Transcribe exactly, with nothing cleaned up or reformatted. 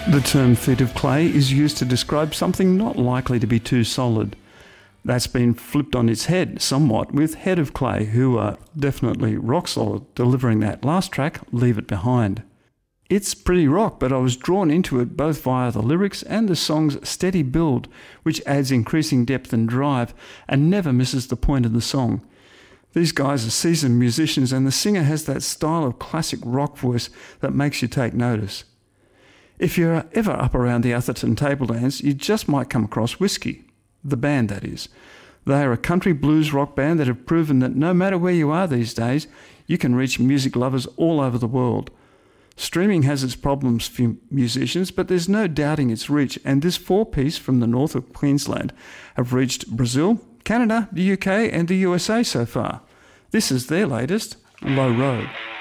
The term feet of clay is used to describe something not likely to be too solid. That's been flipped on its head somewhat with Head of Clay, who are definitely rock solid, delivering that last track, Leave It Behind. It's pretty rock, but I was drawn into it both via the lyrics and the song's steady build, which adds increasing depth and drive and never misses the point of the song. These guys are seasoned musicians, and the singer has that style of classic rock voice that makes you take notice. If you're ever up around the Atherton Tablelands, you just might come across Whiskey, the band that is. They are a country blues rock band that have proven that no matter where you are these days, you can reach music lovers all over the world. Streaming has its problems for musicians, but there's no doubting its reach, and this four-piece from the north of Queensland have reached Brazil, Canada, the U K and the U S A so far. This is their latest, Low Road.